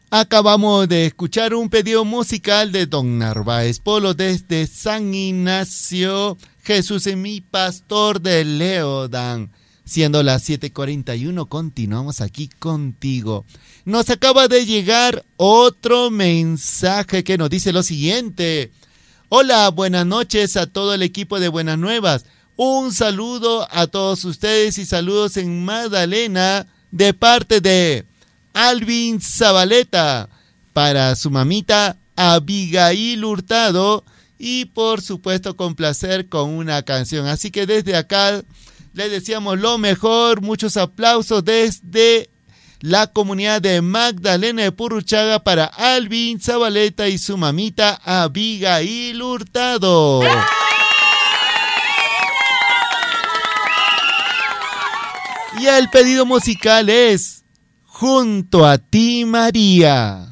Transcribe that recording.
Acabamos de escuchar un pedido musical de Don Narváez Polo desde San Ignacio. Jesús es mi pastor de Leodán. Siendo las 7:41, continuamos aquí contigo. Nos acaba de llegar otro mensaje que nos dice lo siguiente. Hola, buenas noches a todo el equipo de Buenas Nuevas. Un saludo a todos ustedes y saludos en Magdalena de parte de Alvin Zabaleta para su mamita Abigail Hurtado y por supuesto complacer con una canción. Así que desde acá les deseamos lo mejor, muchos aplausos desde la comunidad de Magdalena de Purruchaga para Alvin Zabaleta y su mamita Abigail Hurtado. Y el pedido musical es Junto a ti, María.